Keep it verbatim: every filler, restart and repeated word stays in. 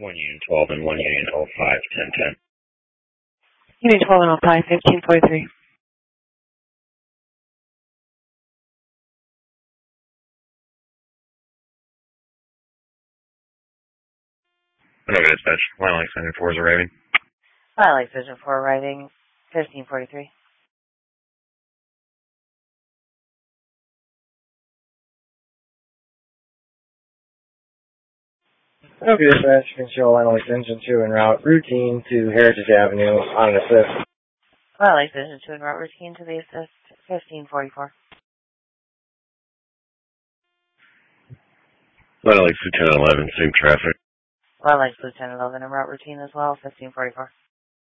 one Union twelve and one Union oh five, ten ten. Union twelve and oh five, fifteen forty-three. Whenever dispatch, Line Lake Center four is arriving. Line Lake Vision four arriving, fifteen forty-three. Okay, dispatch, control Line Lake Engine two en route, routine to Heritage Avenue on an assist. Line Lake Vision two en route, routine to the assist, fifteen forty-four. Line Lake Lieutenant eleven, same traffic. Line Lake Lieutenant eleven en route, routine as well, fifteen forty-four.